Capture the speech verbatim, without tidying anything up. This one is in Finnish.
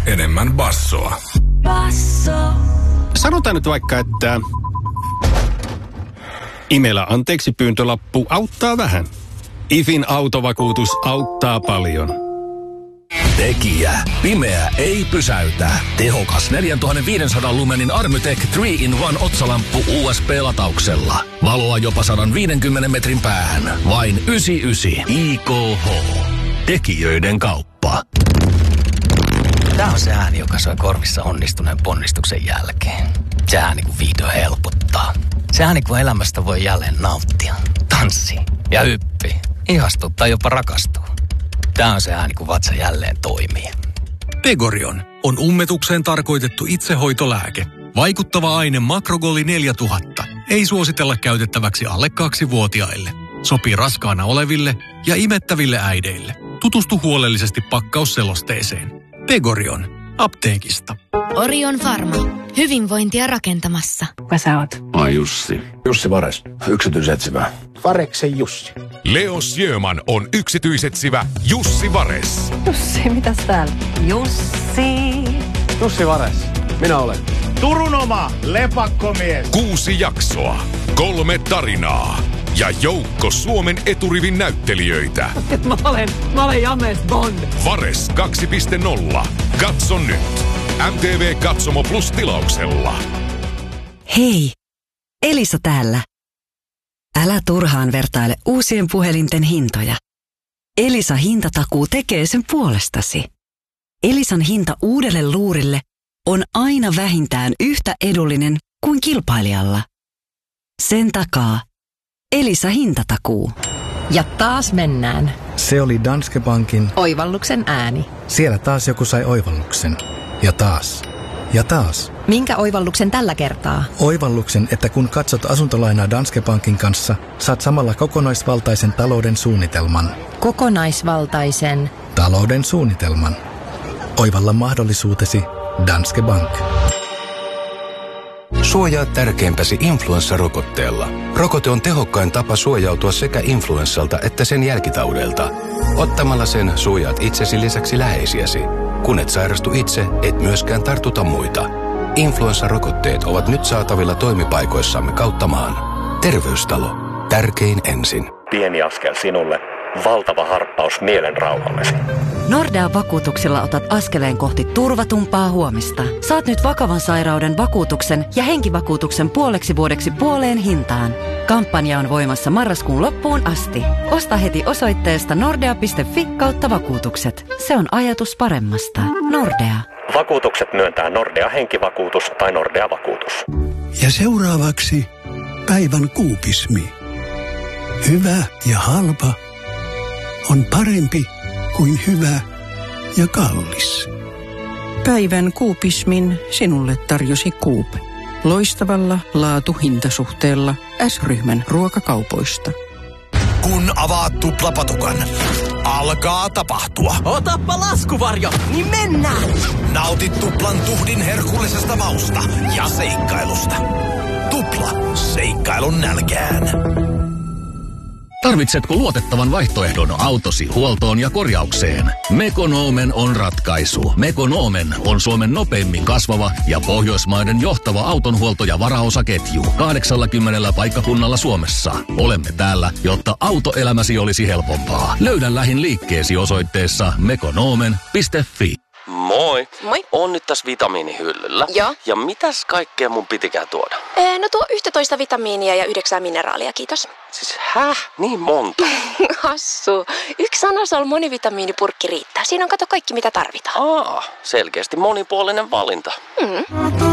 enemmän bassoa. Basso. Sanotaan nyt vaikka, että Imelä anteeksi pyyntölappu auttaa vähän. Ifin autovakuutus auttaa paljon. Tekijä. Pimeä ei pysäytä. Tehokas neljätuhattaviisisataa lumenin Armytech kolme in yksi otsalamppu U S B-latauksella. Valoa jopa sata viisikymmentä metrin päähän. Vain yhdeksänkymmentäyhdeksän I K H. Tekijöiden kauppa. Tämä on se ääni, joka soi korvissa onnistuneen ponnistuksen jälkeen. Se ääni, kun vihdoin helpottaa. Se ääni, kun elämästä voi jälleen nauttia. Tanssi ja hyppi. Ihastua tai jopa rakastua. Tämä on se ääni, kun vatsa jälleen toimii. Pegorion on ummetukseen tarkoitettu itsehoitolääke. Vaikuttava aine Makrogoli neljätuhatta. Ei suositella käytettäväksi alle kaksivuotiaille. Sopii raskaana oleville ja imettäville äideille. Tutustu huolellisesti pakkausselosteeseen. Pegorion. Apteekista. Orion Pharma. Hyvinvointia rakentamassa. Kuka sä oot? Mä oon Jussi. Jussi Vares. Yksityisetsivä. Vareksen Jussi. Leo Sjöman on yksityisetsivä Jussi Vares. Jussi, mitäs täällä? Jussi. Jussi Vares. Minä olen. Turun oma lepakkomies. Kuusi jaksoa, kolme tarinaa ja joukko Suomen eturivin näyttelijöitä. Mä olen, mä olen James Bond. Vares kaksi piste nolla. Katso nyt. M T V Katsomo Plus -tilauksella. Hei, Elisa täällä. Älä turhaan vertaile uusien puhelinten hintoja. Elisa hintatakuu tekee sen puolestasi. Elisan hinta uudelle luurille on aina vähintään yhtä edullinen kuin kilpailijalla. Sen takaa Elisa hintatakuu. Ja taas mennään. Se oli Danske Bankin Oivalluksen ääni. Siellä taas joku sai oivalluksen. Ja taas. Ja taas. Minkä oivalluksen tällä kertaa? Oivalluksen, että kun katsot asuntolainaa Danske Bankin kanssa, saat samalla kokonaisvaltaisen talouden suunnitelman. Kokonaisvaltaisen talouden suunnitelman. Oivalla mahdollisuutesi Danske Bank. Suojaa tärkeimpäsi influenssarokotteella. Rokote on tehokkain tapa suojautua sekä influenssalta että sen jälkitaudelta. Ottamalla sen suojaat itsesi lisäksi läheisiäsi. Kun et sairastu itse, et myöskään tartuta muita. Influenssarokotteet ovat nyt saatavilla toimipaikoissamme kautta maan. Terveystalo. Tärkein ensin. Pieni askel sinulle. Valtava harppaus mielen rauhallesi. Nordea-vakuutuksilla otat askeleen kohti turvatumpaa huomista. Saat nyt vakavan sairauden vakuutuksen ja henkivakuutuksen puoleksi vuodeksi puoleen hintaan. Kampanja on voimassa marraskuun loppuun asti. Osta heti osoitteesta nordea piste fi kautta vakuutukset. Se on ajatus paremmasta. Nordea. Vakuutukset myöntää Nordea henkivakuutus tai Nordea vakuutus. Ja seuraavaksi päivän kuupismi. Hyvä ja halpa on parempi kuin hyvä ja kallis. Päivän kuupismin sinulle tarjosi Coop. Loistavalla laatu-hintasuhteella S-ryhmän ruokakaupoista. Kun avaat tuplapatukan, alkaa tapahtua. Otappa laskuvarjo, niin mennään! Nauti tuplan tuhdin herkullisesta mausta ja seikkailusta. Tupla, seikkailun nälkään. Tarvitsetko luotettavan vaihtoehdon autosi huoltoon ja korjaukseen? Mekonomen on ratkaisu. Mekonomen on Suomen nopeimmin kasvava ja Pohjoismaiden johtava autonhuolto- ja varaosaketju. kahdeksallakymmenellä paikkakunnalla Suomessa. Olemme täällä, jotta autoelämäsi olisi helpompaa. Löydä lähin liikkeesi osoitteessa mekonomen piste fi. Moi. Moi. On nyt tässä vitamiinihyllyllä. Joo. Ja mitäs kaikkea mun pitikään tuoda? Ee, no tuo yksitoista vitamiinia ja yhdeksän mineraalia, kiitos. Siis häh? Niin monta? Hassu. Yksi Anasol monivitamiinipurkki riittää. Siinä on kato kaikki mitä tarvitaan. Aa, selkeästi monipuolinen valinta. Mm.